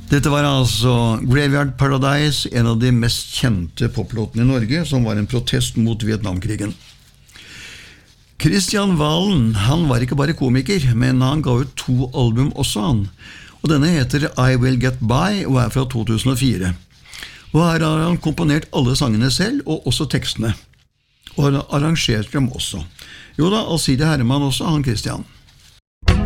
Dette var altså Graveyard Paradise, en av de mest kjente poplåtene i Norge, som var en protest mot Vietnamkrigen. Kristian Valen, han var ikke bare komiker, men han ga ut 2 album også han. Og denne heter I Will Get By, og er fra 2004. Og her har han komponert alle sangene selv, og også tekstene. Og har arrangert dem også. Jo da, Alcide Herman også, han Kristian.